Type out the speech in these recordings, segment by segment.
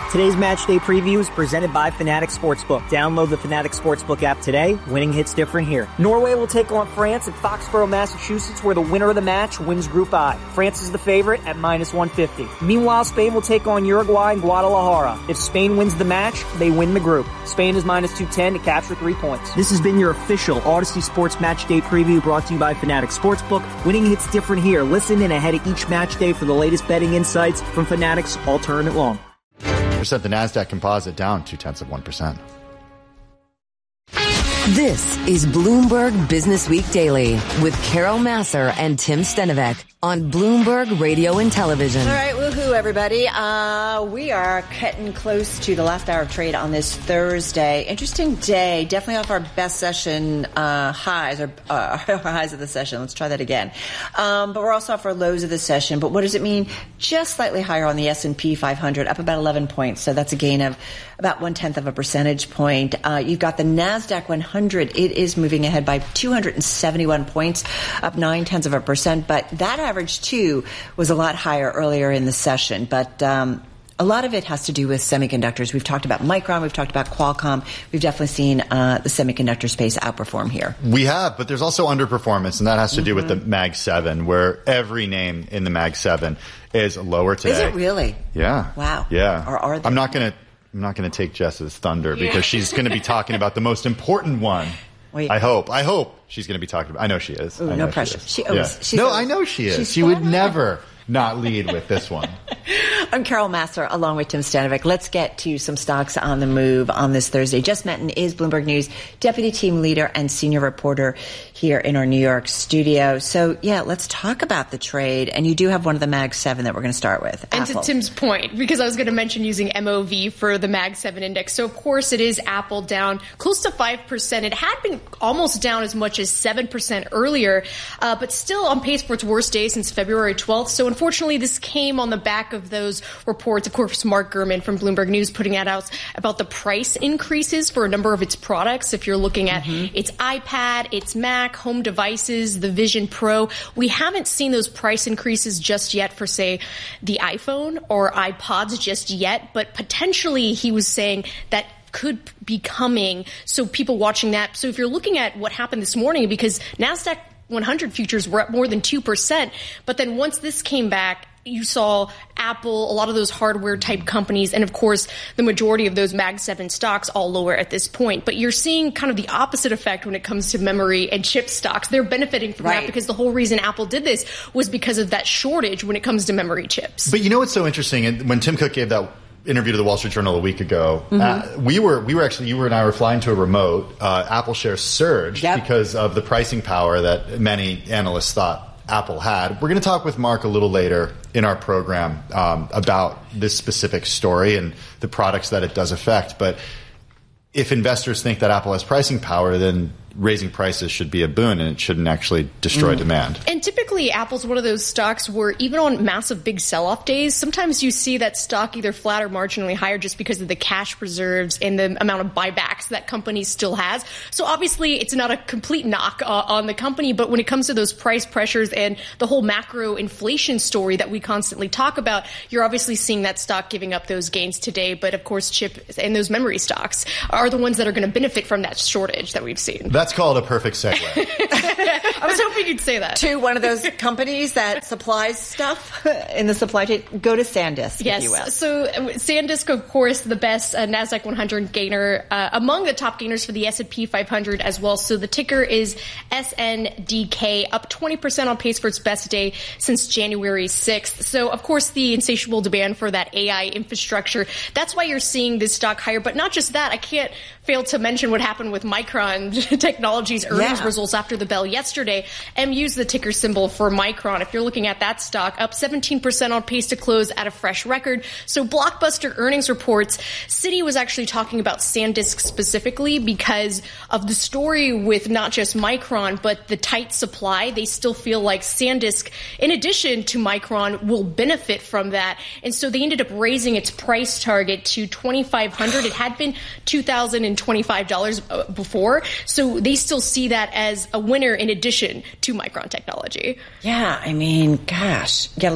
Today's match day preview is presented by Fanatics Sportsbook. Download the Fanatics Sportsbook app today. Winning hits different here. Norway will take on France at Foxborough, Massachusetts, where the winner of the match wins Group I. France is the favorite at -150. Meanwhile, Spain will take on Uruguay in Guadalajara. If Spain wins the match, they win the group. Spain is -210 to capture 3 points. This has been your official Odyssey Sports Match Day preview brought to you by Fanatics Sportsbook. Winning hits different here. Listen in ahead of each match day for the latest betting insights from Fanatics all tournament long. The NASDAQ composite down 0.2%. This is Bloomberg Business Week Daily with Carol Massar and Tim Stenovec on Bloomberg Radio and Television. All right, woohoo, everybody. We are getting close to the last hour of trade on this Thursday. Interesting day. Definitely off our best session highs, or highs of the session. Let's try that again. But we're also off our lows of the session. But what does it mean? Just slightly higher on the S&P 500, up about 11 points. So that's a gain of about 0.1 of a percentage point. You've got the NASDAQ 100. It is moving ahead by 271 points, up 0.9 of a percent. But that average, too, was a lot higher earlier in the session. But a lot of it has to do with semiconductors. We've talked about Micron. We've talked about Qualcomm. We've definitely seen the semiconductor space outperform here. We have, but there's also underperformance, and that has to do with the Mag 7, where every name in the Mag 7 is lower today. Is it really? Yeah. Wow. Yeah. Or are they? I'm not going to take Jess's thunder because she's going to be talking about the most important one. Wait. I hope she's going to be talking about. I know she is. Ooh, no pressure. I know she is. She would never not lead with this one. I'm Carol Massar along with Tim Stanovic. Let's get to some stocks on the move on this Thursday. Jess Menton is Bloomberg News deputy team leader and senior reporter here in our New York studio. So, yeah, let's talk about the trade. And you do have one of the Mag 7 that we're going to start with. And Apple. to Tim's point, because I was going to mention using MOV for the Mag 7 index. So, of course, it is Apple down close to 5%. It had been almost down as much as 7% earlier, but still on pace for its worst day since February 12th. So, unfortunately, this came on the back of those reports. Of course, Mark Gurman from Bloomberg News putting out about the price increases for a number of its products. If you're looking at its iPad, its Mac, home devices, the Vision Pro, we haven't seen those price increases just yet for, say, the iPhone or iPods just yet, but potentially he was saying that could be coming. So people watching that. So if you're looking at what happened this morning, because NASDAQ 100 futures were up more than 2%, but then once this came back, you saw Apple, a lot of those hardware type companies, and of course the majority of those Mag 7 stocks all lower at this point. But you're seeing kind of the opposite effect when it comes to memory and chip stocks. They're benefiting from that because the whole reason Apple did this was because of that shortage when it comes to memory chips. But you know what's so interesting? And when Tim Cook gave that interview to the Wall Street Journal a week ago, we were actually, you and I were flying to a remote. Apple shares surged because of the pricing power that many analysts thought Apple had. We're going to talk with Mark a little later in our program about this specific story and the products that it does affect. But if investors think that Apple has pricing power, then raising prices should be a boon and it shouldn't actually destroy demand. And typically Apple's one of those stocks where even on massive big sell-off days, sometimes you see that stock either flat or marginally higher just because of the cash reserves and the amount of buybacks that company still has. So obviously it's not a complete knock on the company, but when it comes to those price pressures and the whole macro inflation story that we constantly talk about, you're obviously seeing that stock giving up those gains today. But of course, chip and those memory stocks are the ones that are going to benefit from that shortage that we've seen. That's called a perfect segue. I was hoping you'd say that. To one of those companies that supplies stuff in the supply chain. Go to SanDisk, yes. if you will. So SanDisk, of course, the best NASDAQ 100 gainer, among the top gainers for the S&P 500 as well. So the ticker is SNDK, up 20% on pace for its best day since January 6th. So, of course, the insatiable demand for that AI infrastructure, that's why you're seeing this stock higher. But not just that, I can't fail to mention what happened with Micron Technology's earnings results after the bell yesterday. MU's the ticker symbol for Micron. If you're looking at that stock, up 17% on pace to close at a fresh record. So blockbuster earnings reports. Citi was actually talking about SanDisk specifically because of the story with not just Micron, but the tight supply. They still feel like SanDisk, in addition to Micron, will benefit from that. And so they ended up raising its price target to $2,500. It had been $2,025 before. So they still see that as a winner in addition to Micron Technology. Yeah, I mean, gosh, you got to look at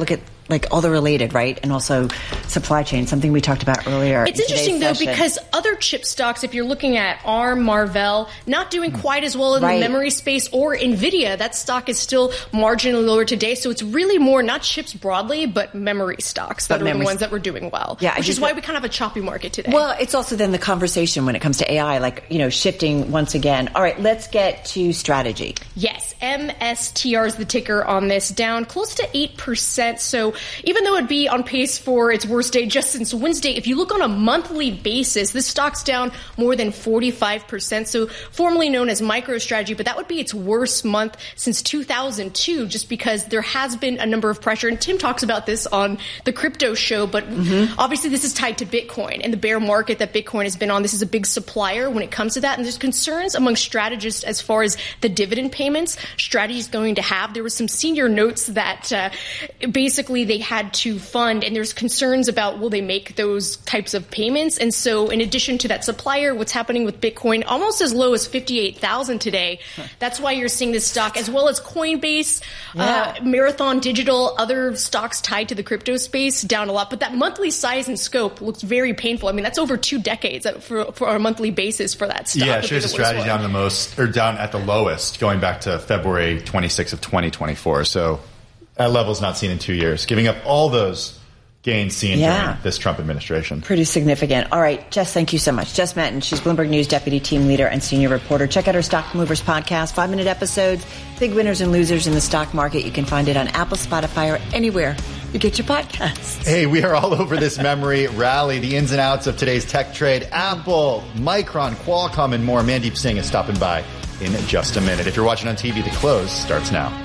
like all the related, right? And also supply chain, something we talked about earlier. It's interesting, though, because other chip stocks, if you're looking at ARM, Marvell, not doing quite as well in the memory space, or NVIDIA, that stock is still marginally lower today. So it's really more not chips broadly, but memory stocks that are the ones that were doing well. Yeah, which is why we kind of have a choppy market today. Well, it's also then the conversation when it comes to AI, like, shifting once again. All right, let's get to strategy. Yes, MSTR is the ticker on this, down close to 8%. So even though it'd be on pace for its worst day just since Wednesday, if you look on a monthly basis, this stock's down more than 45%. So formerly known as MicroStrategy, but that would be its worst month since 2002, just because there has been a number of pressure. And Tim talks about this on the crypto show, but obviously this is tied to Bitcoin and the bear market that Bitcoin has been on. This is a big supplier when it comes to that. And there's concerns among strategists as far as the dividend payments Strategy is going to have. There was some senior notes that basically they had to fund, and there's concerns about will they make those types of payments. And so in addition to that supplier, what's happening with Bitcoin, almost as low as 58,000 today. That's why you're seeing this stock, as well as Coinbase, Marathon Digital, other stocks tied to the crypto space, down a lot. But that monthly size and scope looks very painful. I mean, that's over 2 decades for a monthly basis for that stock. Yeah, it shows the strategy down down at the lowest, going back to February 26th of 2024. So that level's not seen in 2 years, giving up all those gains seen during this Trump administration. Pretty significant. All right, Jess, thank you so much. Jess Metton, she's Bloomberg News Deputy Team Leader and Senior Reporter. Check out her Stock Movers podcast, 5-minute episodes, big winners and losers in the stock market. You can find it on Apple, Spotify, or anywhere you get your podcasts. Hey, we are all over this memory rally, the ins and outs of today's tech trade. Apple, Micron, Qualcomm, and more. Mandeep Singh is stopping by in just a minute. If you're watching on TV, the close starts now.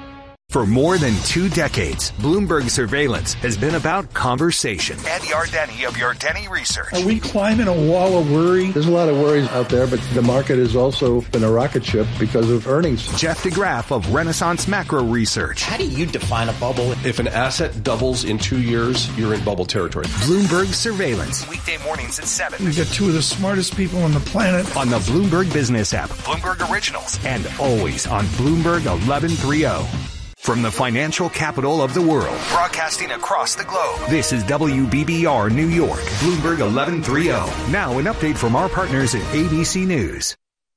For more than 2 decades, Bloomberg Surveillance has been about conversation. Ed Yardeni of Yardeni Research. Are we climbing a wall of worry? There's a lot of worries out there, but the market has also been a rocket ship because of earnings. Jeff DeGraff of Renaissance Macro Research. How do you define a bubble? If an asset doubles in 2 years, you're in bubble territory. Bloomberg Surveillance. Weekday mornings at 7. We've got 2 of the smartest people on the planet. On the Bloomberg Business app. Bloomberg Originals. And always on Bloomberg 1130. From the financial capital of the world. Broadcasting across the globe. This is WBBR New York, Bloomberg 1130. Now an update from our partners at ABC News.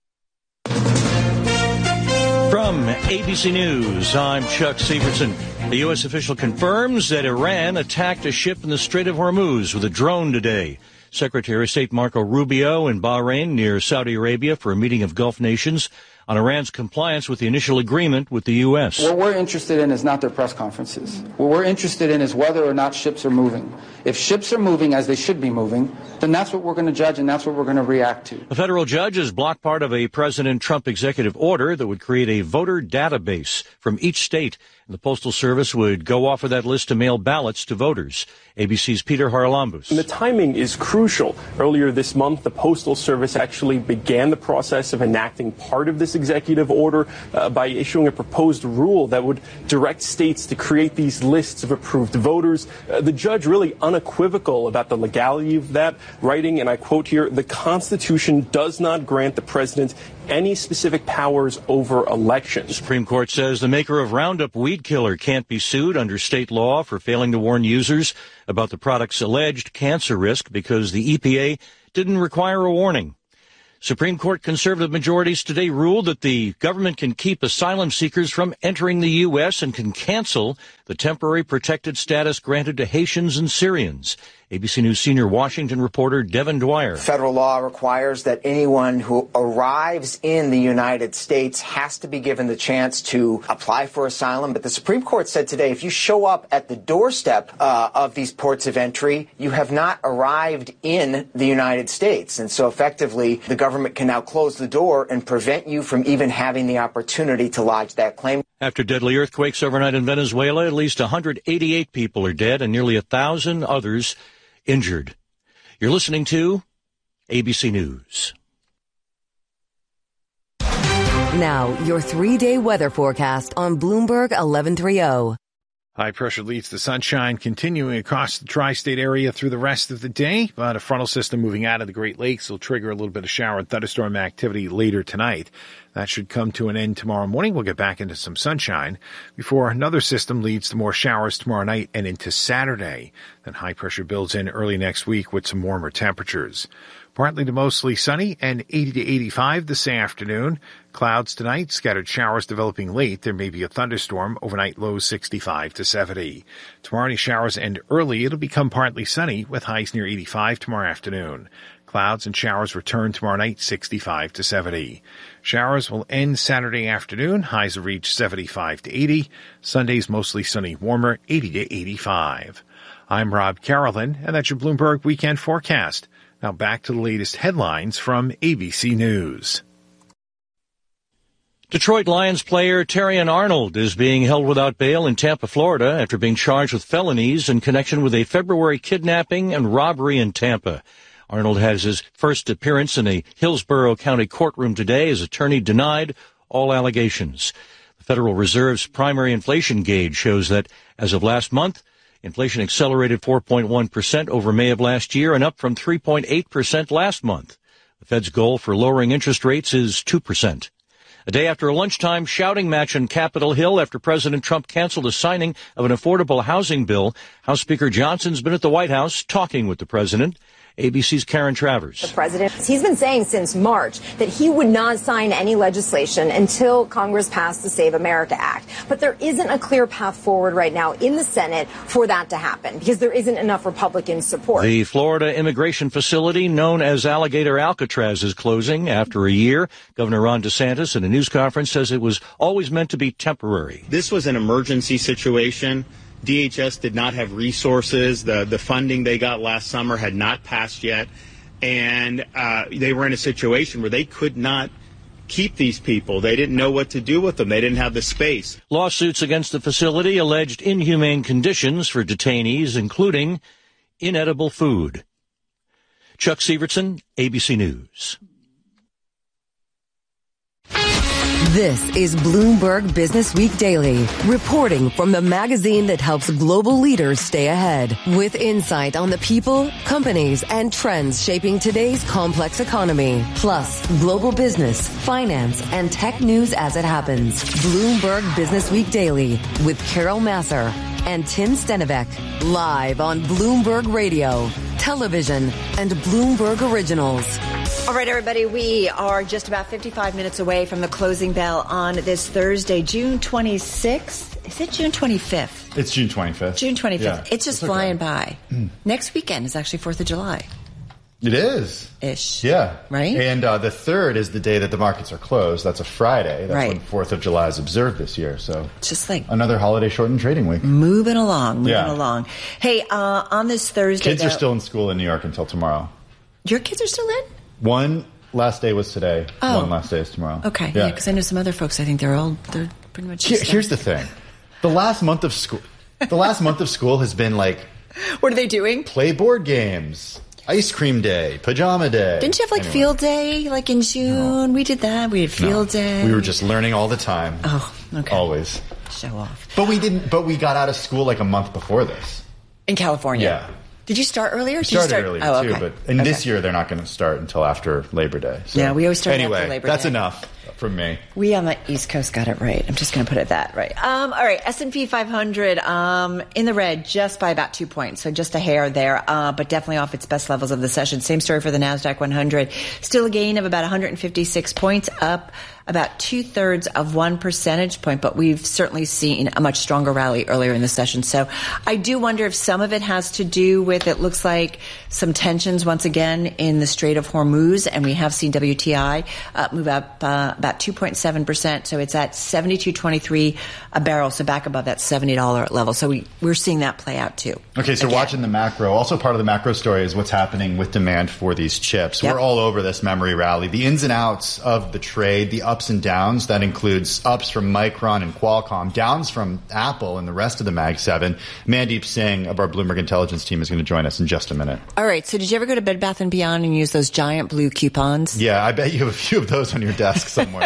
From ABC News, I'm Chuck Severson. A U.S. official confirms that Iran attacked a ship in the Strait of Hormuz with a drone today. Secretary of State Marco Rubio in Bahrain near Saudi Arabia for a meeting of Gulf nations on Iran's compliance with the initial agreement with the U.S. What we're interested in is not their press conferences. What we're interested in is whether or not ships are moving. If ships are moving as they should be moving, then that's what we're going to judge and that's what we're going to react to. A federal judge has blocked part of a President Trump executive order that would create a voter database from each state. And the Postal Service would go off of that list to mail ballots to voters. ABC's Peter Haralambous. And the timing is crucial. Earlier this month, the Postal Service actually began the process of enacting part of this executive order by issuing a proposed rule that would direct states to create these lists of approved voters. The judge really unequivocal about the legality of that, writing, and I quote here, "The Constitution does not grant the president any specific powers over elections." The Supreme Court says the maker of Roundup weed killer can't be sued under state law for failing to warn users about the product's alleged cancer risk because the EPA didn't require a warning. Supreme Court conservative majorities today ruled that the government can keep asylum seekers from entering the U.S. and can cancel the temporary protected status granted to Haitians and Syrians. ABC News senior Washington reporter Devin Dwyer. Federal law requires that anyone who arrives in the United States has to be given the chance to apply for asylum. But the Supreme Court said today, if you show up at the doorstep of these ports of entry, you have not arrived in the United States. And so effectively, the government can now close the door and prevent you from even having the opportunity to lodge that claim. After deadly earthquakes overnight in Venezuela, at least 188 people are dead and nearly 1,000 others injured. You're listening to ABC News. Now, your 3-day weather forecast on Bloomberg 1130. High pressure leads to sunshine continuing across the tri-state area through the rest of the day, but a frontal system moving out of the Great Lakes will trigger a little bit of shower and thunderstorm activity later tonight. That should come to an end tomorrow morning. We'll get back into some sunshine before another system leads to more showers tomorrow night and into Saturday. Then high pressure builds in early next week with some warmer temperatures. Partly to mostly sunny and 80 to 85 this afternoon. Clouds tonight, scattered showers developing late. There may be a thunderstorm. Overnight lows 65 to 70. Tomorrow any showers end early. It'll become partly sunny with highs near 85 tomorrow afternoon. Clouds and showers return tomorrow night 65 to 70. Showers will end Saturday afternoon. Highs will reach 75 to 80. Sunday's mostly sunny, warmer 80 to 85. I'm Rob Carolyn, and that's your Bloomberg Weekend Forecast. Now back to the latest headlines from ABC News. Detroit Lions player Terrion Arnold is being held without bail in Tampa, Florida, after being charged with felonies in connection with a February kidnapping and robbery in Tampa. Arnold has his first appearance in a Hillsborough County courtroom today. His attorney denied all allegations. The Federal Reserve's primary inflation gauge shows that as of last month, inflation accelerated 4.1% over May of last year and up from 3.8% last month. The Fed's goal for lowering interest rates is 2%. A day after a lunchtime shouting match on Capitol Hill after President Trump canceled the signing of an affordable housing bill, House Speaker Johnson's been at the White House talking with the president. ABC's Karen Travers. The president, he's been saying since March that he would not sign any legislation until Congress passed the Save America Act. But there isn't a clear path forward right now in the Senate for that to happen because there isn't enough Republican support. The Florida immigration facility known as Alligator Alcatraz is closing after a year. Governor Ron DeSantis in a news conference says it was always meant to be temporary. This was an emergency situation. DHS did not have resources. The funding they got last summer had not passed yet. And they were in a situation where they could not keep these people. They didn't know what to do with them. They didn't have the space. Lawsuits against the facility alleged inhumane conditions for detainees, including inedible food. Chuck Sievertson, ABC News. This is Bloomberg Business Week Daily, reporting from the magazine that helps global leaders stay ahead, with insight on the people, companies, and trends shaping today's complex economy, plus global business, finance, and tech news as it happens. Bloomberg Business Week Daily with Carol Massar and Tim Stenivek, live on Bloomberg Radio, television, and Bloomberg Originals. All right, everybody, we are just about 55 minutes away from the closing bell on this Thursday, June 26th. Is it June 25th? It's June 25th. June 25th. Yeah, it's just flying by. Next weekend is actually 4th of July. It is. Ish. Yeah. Right? And the 3rd is the day that the markets are closed. That's a Friday. That's right. when 4th of July is observed this year. So just like another holiday shortened trading week. Moving along. Hey, on this Thursday. Kids are still in school in New York until tomorrow. Your kids are still in? One last day was today. Oh. One last day is tomorrow. Okay. Yeah, because I know some other folks, I think they're pretty much. Here's the thing. The last month of school has been like. What are they doing? Play board games. Ice cream day, pajama day. Didn't you have field day like in June? No. We did that. We had field day. We were just learning all the time. Oh, okay. Always. Show off. But we didn't. But we got out of school like a month before this. In California. Yeah. Did you start earlier? We started earlier too, but this year they're not going to start until after Labor Day. So. Yeah, we always start after Labor Day. Anyway, that's enough from me. We on the East Coast got it right. I'm just going to put it that right. All right, S&P 500 in the red just by about 2 points, so just a hair there, but definitely off its best levels of the session. Same story for the NASDAQ 100. Still a gain of about 156 points, up about 2/3 of 1 percentage point, but we've certainly seen a much stronger rally earlier in the session. So I do wonder if some of it has to do with, it looks like, some tensions once again in the Strait of Hormuz, and we have seen WTI move up about 2.7%. So it's at $72.23 a barrel, so back above that $70 level. So we're seeing that play out too. Okay, so watching the macro. Also part of the macro story is what's happening with demand for these chips. Yep. We're all over this memory rally. The ins and outs of the trade, the ups and downs, that includes ups from Micron and Qualcomm, downs from Apple and the rest of the Mag 7. Mandeep Singh of our Bloomberg Intelligence team is going to join us in just a minute. All right, so did you ever go to Bed Bath & Beyond and use those giant blue coupons? Yeah, I bet you have a few of those on your desk somewhere.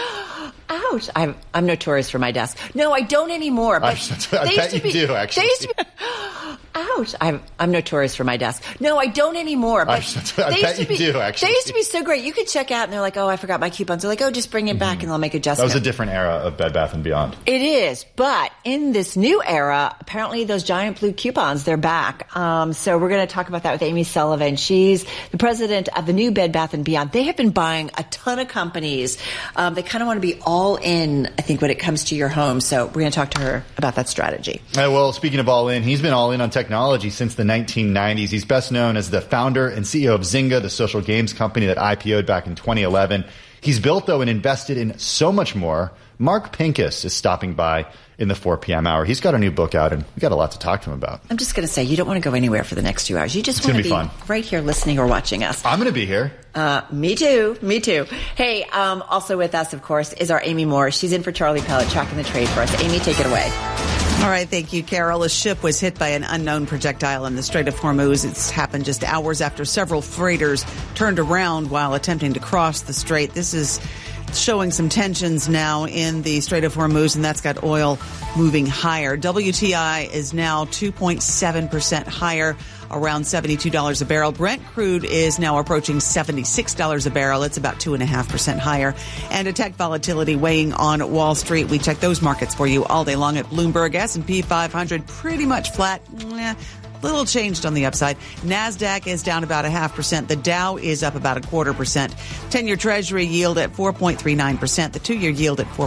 Ouch. I'm notorious for my desk. No, I don't anymore. But I bet you do, actually. They used to be, Ouch. I'm notorious for my desk. No, I don't anymore. But I bet you do, actually. They used to be so great. You could check out and they're like, oh, I forgot my coupons. They're like, oh, just bring it back and they'll make adjustments. That was a different era of Bed Bath & Beyond. It is. But in this new era, apparently those giant blue coupons, they're back. So we're going to talk about that with Amy Sullivan. She's the president of the new Bed Bath & Beyond. They have been buying a ton of companies. They kind of want to be all in, I think, when it comes to your home. So we're going to talk to her about that strategy. Well, speaking of all in, he's been all in on technology since the 1990s. He's best known as the founder and CEO of Zynga, the social games company that IPO'd back in 2011. He's built, though, and invested in so much more. Mark Pincus is stopping by in the 4 p.m. hour. He's got a new book out, and we got a lot to talk to him about. I'm just going to say, you don't want to go anywhere for the next 2 hours. You just want to be fun. Right here listening or watching us. I'm going to be here. Me too. Me too. Hey, also with us, of course, is our Amy Moore. She's in for Charlie Pellet, tracking the trade for us. Amy, take it away. All right, thank you, Carol. A ship was hit by an unknown projectile in the Strait of Hormuz. It's happened just hours after several freighters turned around while attempting to cross the strait. This is showing some tensions now in the Strait of Hormuz, and that's got oil moving higher. WTI is now 2.7% higher, around $72 a barrel. Brent crude is now approaching $76 a barrel. It's about 2.5% higher. And a tech volatility weighing on Wall Street. We check those markets for you all day long at Bloomberg. S&P 500 pretty much flat. Little changed on the upside. NASDAQ is down about 0.5%. The Dow is up about 0.25%. 10-year Treasury yield at 4.39%. The 2-year yield at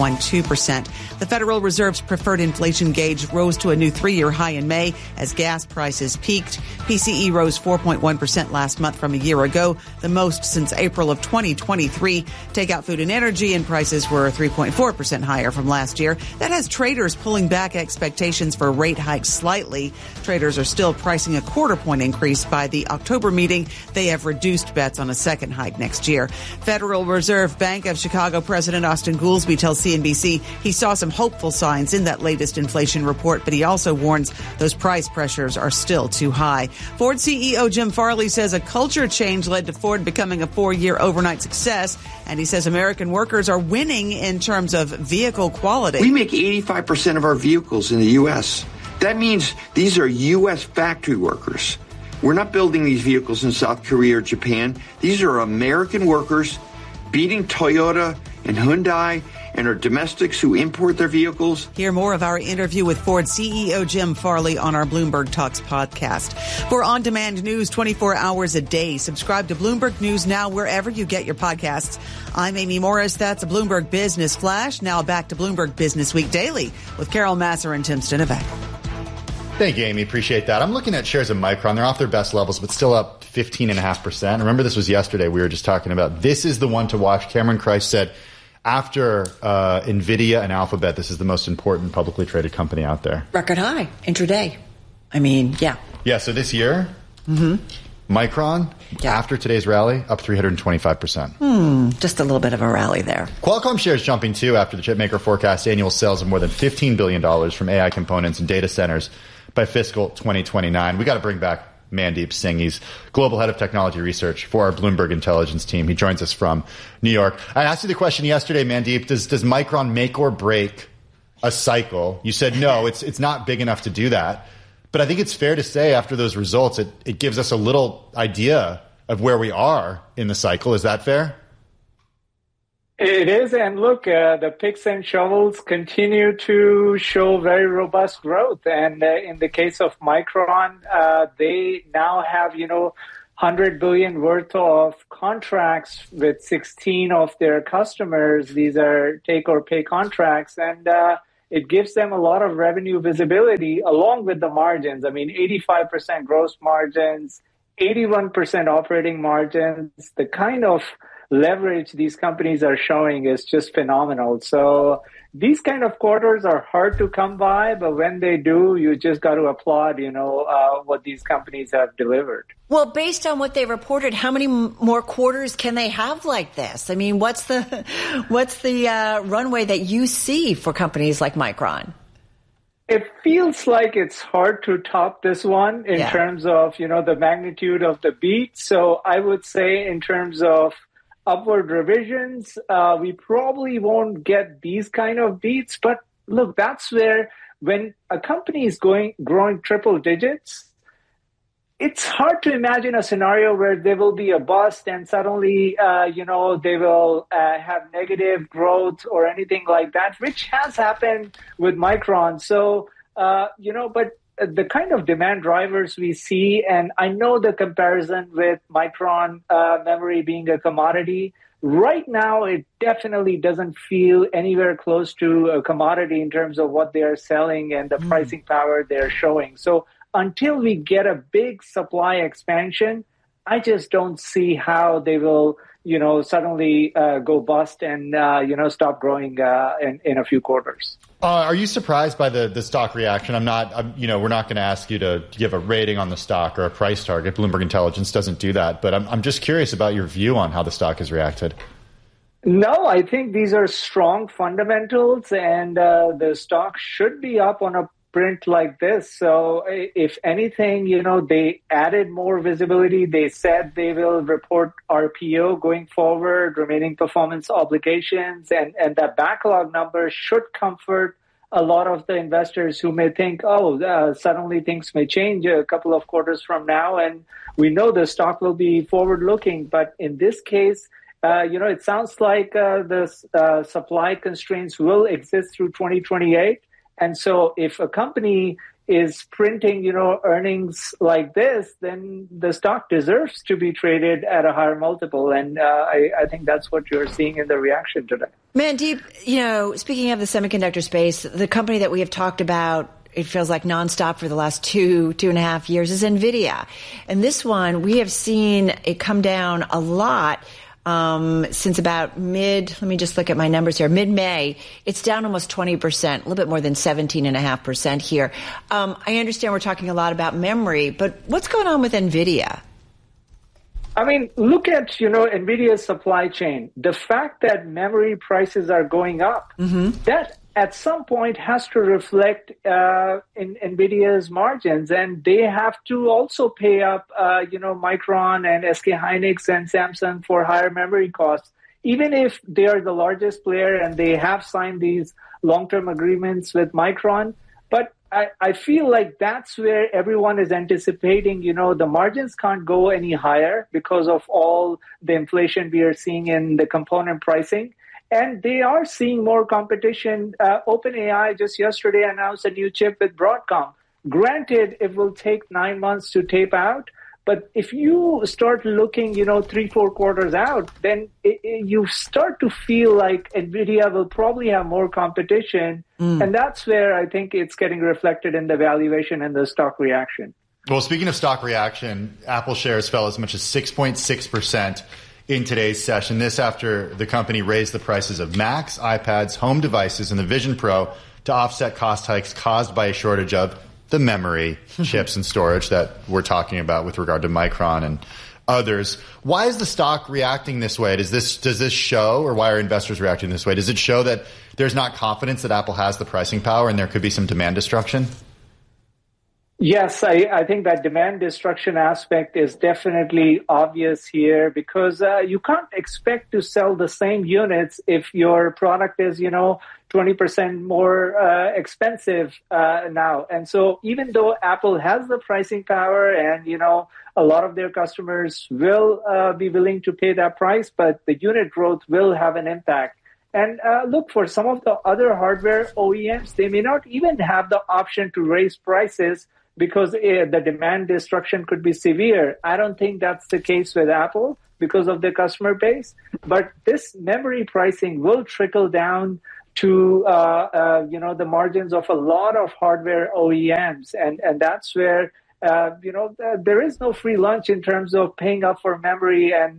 4.12%. The Federal Reserve's preferred inflation gauge rose to a new 3-year high in May as gas prices peaked. PCE rose 4.1% last month from a year ago, the most since April of 2023. Takeout food and energy and prices were 3.4% higher from last year. That has traders pulling back expectations for rate hikes slightly. Traders are still pricing a 0.25 point increase by the October meeting. They have reduced bets on a second hike next year. Federal Reserve Bank of Chicago President Austin Goolsbee tells CNBC he saw some hopeful signs in that latest inflation report, but he also warns those price pressures are still too high. Ford CEO Jim Farley says a culture change led to Ford becoming a 4-year overnight success, and he says American workers are winning in terms of vehicle quality. We make 85% of our vehicles in the U.S. That means these are U.S. factory workers. We're not building these vehicles in South Korea or Japan. These are American workers beating Toyota and Hyundai and our domestics who import their vehicles. Hear more of our interview with Ford CEO Jim Farley on our Bloomberg Talks podcast. For on-demand news 24 hours a day, subscribe to Bloomberg News Now wherever you get your podcasts. I'm Amy Morris. That's a Bloomberg Business Flash. Now back to Bloomberg Business Week Daily with Carol Masser and Tim Stinovec. Thank you, Amy. Appreciate that. I'm looking at shares of Micron. They're off their best levels, but still up 15.5%. Remember, this was yesterday. We were just talking about this is the one to watch. Cameron Christ said after NVIDIA and Alphabet, this is the most important publicly traded company out there. Record high, intraday. I mean, yeah. Yeah, so this year, Micron, after today's rally, up 325%. Just a little bit of a rally there. Qualcomm shares jumping too after the chipmaker forecasts annual sales of more than $15 billion from AI components and data centers by fiscal 2029. We got to bring back Mandeep Singh. He's global head of technology research for our Bloomberg intelligence team. He joins us from New York. I asked you the question yesterday, Mandeep. Does Micron make or break a cycle? You said no, it's not big enough to do that. But I think it's fair to say after those results, it gives us a little idea of where we are in the cycle. Is that fair? It is. And look, the picks and shovels continue to show very robust growth. And in the case of Micron, they now have, $100 billion worth of contracts with 16 of their customers. These are take or pay contracts. And it gives them a lot of revenue visibility along with the margins. I mean, 85% gross margins, 81% operating margins. The kind of leverage these companies are showing is just phenomenal. So these kind of quarters are hard to come by, but when they do, you just got to applaud, what these companies have delivered. Well, based on what they reported, how many more quarters can they have like this? I mean, what's the runway that you see for companies like Micron? It feels like it's hard to top this one in terms of, the magnitude of the beat. So I would say in terms of upward revisions, we probably won't get these kind of beats. But look, that's where when a company is growing triple digits, it's hard to imagine a scenario where there will be a bust and suddenly, they will have negative growth or anything like that, which has happened with Micron. So, but the kind of demand drivers we see, and I know the comparison with Micron memory being a commodity. Right now, it definitely doesn't feel anywhere close to a commodity in terms of what they are selling and the pricing power they're showing. So until we get a big supply expansion, I just don't see how they will, suddenly go bust and, stop growing in a few quarters. Are you surprised by the stock reaction? we're not going to ask you to give a rating on the stock or a price target. Bloomberg Intelligence doesn't do that. But I'm just curious about your view on how the stock has reacted. No, I think these are strong fundamentals, and the stock should be up on a print like this. So if anything, they added more visibility. They said they will report RPO going forward, remaining performance obligations, and that backlog number should comfort a lot of the investors who may think, suddenly things may change a couple of quarters from now, and we know the stock will be forward-looking. But in this case, it sounds like the supply constraints will exist through 2028. And so if a company is printing, earnings like this, then the stock deserves to be traded at a higher multiple. And I think that's what you're seeing in the reaction today. Mandeep, speaking of the semiconductor space, the company that we have talked about, it feels like nonstop for the last 2.5 years, is NVIDIA. And this one, we have seen it come down a lot. Since about let me just look at my numbers here, mid-May, it's down almost 20%, a little bit more than 17.5% here. I understand we're talking a lot about memory, but what's going on with NVIDIA? I mean, look at, NVIDIA's supply chain. The fact that memory prices are going up, that at some point has to reflect in NVIDIA's margins, and they have to also pay up, Micron and SK Hynix and Samsung for higher memory costs, even if they are the largest player and they have signed these long-term agreements with Micron. But I feel like that's where everyone is anticipating, the margins can't go any higher because of all the inflation we are seeing in the component pricing. And they are seeing more competition. OpenAI just yesterday announced a new chip with Broadcom. Granted, it will take 9 months to tape out. But if you start looking, 3-4 quarters out, then you start to feel like NVIDIA will probably have more competition. And that's where I think it's getting reflected in the valuation and the stock reaction. Well, speaking of stock reaction, Apple shares fell as much as 6.6% in today's session. This after the company raised the prices of Macs, iPads, home devices, and the Vision Pro to offset cost hikes caused by a shortage of the memory, chips, and storage that we're talking about with regard to Micron and others. Why is the stock reacting this way? Does this show, or why are investors reacting this way? Does it show that there's not confidence that Apple has the pricing power and there could be some demand destruction? Yes, I think that demand destruction aspect is definitely obvious here because you can't expect to sell the same units if your product is, 20% more expensive now. And so even though Apple has the pricing power and, a lot of their customers will be willing to pay that price, but the unit growth will have an impact. And look, for some of the other hardware OEMs, they may not even have the option to raise prices because the demand destruction could be severe. I don't think that's the case with Apple because of their customer base. But this memory pricing will trickle down to, the margins of a lot of hardware OEMs. And that's where, there is no free lunch in terms of paying up for memory and,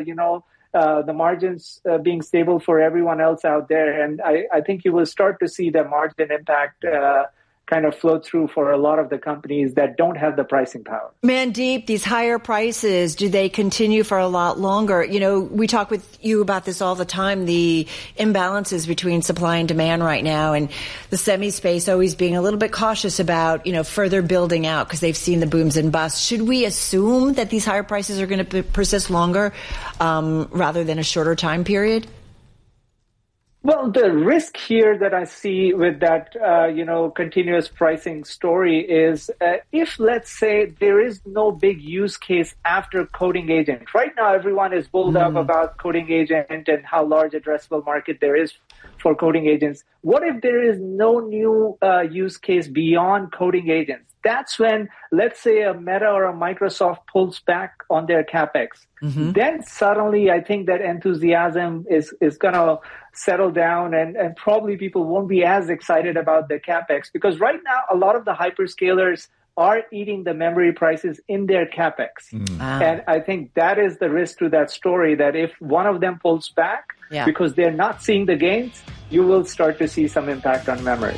the margins being stable for everyone else out there. And I think you will start to see the margin impact kind of flow through for a lot of the companies that don't have the pricing power. Mandeep, these higher prices, do they continue for a lot longer? We talk with you about this all the time, the imbalances between supply and demand right now, and the semi space always being a little bit cautious about, further building out because they've seen the booms and busts. Should we assume that these higher prices are going to persist longer rather than a shorter time period? Well, the risk here that I see with that, continuous pricing story is if, let's say, there is no big use case after coding agent. Right now, everyone is bulled up about coding agent and how large addressable market there is for coding agents. What if there is no new use case beyond coding agents? That's when, let's say, a Meta or a Microsoft pulls back on their CapEx. Then suddenly I think that enthusiasm is going to settle down and probably people won't be as excited about the CapEx, because right now a lot of the hyperscalers are eating the memory prices in their CapEx. And I think that is the risk to that story, that if one of them pulls back because they're not seeing the gains, you will start to see some impact on memory.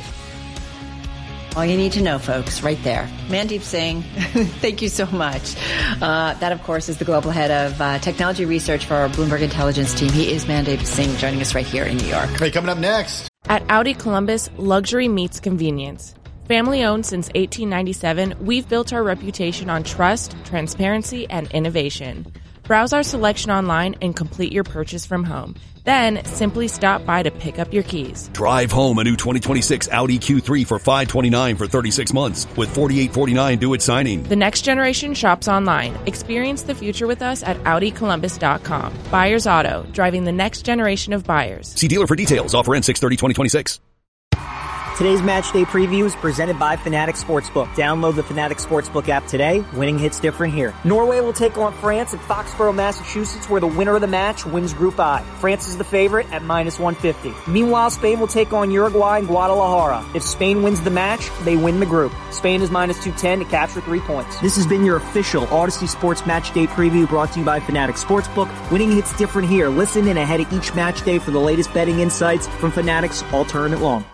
All you need to know, folks, right there. Mandeep Singh, thank you so much. That, of course, is the global head of technology research for our Bloomberg Intelligence team. He is Mandeep Singh, joining us right here in New York. Hey, coming up next. At Audi Columbus, luxury meets convenience. Family owned since 1897, we've built our reputation on trust, transparency, and innovation. Browse our selection online and complete your purchase from home. Then simply stop by to pick up your keys. Drive home a new 2026 Audi Q3 for $529 for 36 months with $48.49 due at signing. The next generation shops online. Experience the future with us at AudiColumbus.com. Buyers Auto, driving the next generation of buyers. See dealer for details. Offer ends 6/30/2026. Today's match day preview is presented by Fanatics Sportsbook. Download the Fanatics Sportsbook app today. Winning hits different here. Norway will take on France at Foxborough, Massachusetts, where the winner of the match wins Group I. France is the favorite at -150. Meanwhile, Spain will take on Uruguay in Guadalajara. If Spain wins the match, they win the group. Spain is -210 to capture 3 points. This has been your official Odyssey Sports Match Day preview brought to you by Fanatics Sportsbook. Winning hits different here. Listen in ahead of each match day for the latest betting insights from Fanatics all tournament long.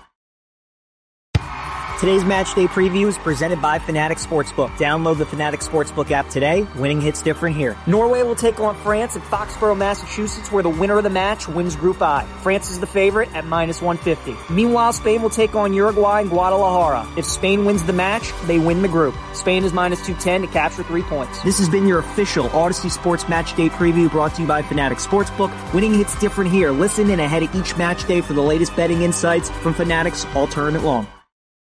Today's match day preview is presented by Fanatics Sportsbook. Download the Fanatics Sportsbook app today. Winning hits different here. Norway will take on France at Foxborough, Massachusetts, where the winner of the match wins Group I. France is the favorite at -150. Meanwhile, Spain will take on Uruguay in Guadalajara. If Spain wins the match, they win the group. Spain is -210 to capture 3 points. This has been your official Odyssey Sports Match Day preview brought to you by Fanatics Sportsbook. Winning hits different here. Listen in ahead of each match day for the latest betting insights from Fanatics all tournament long.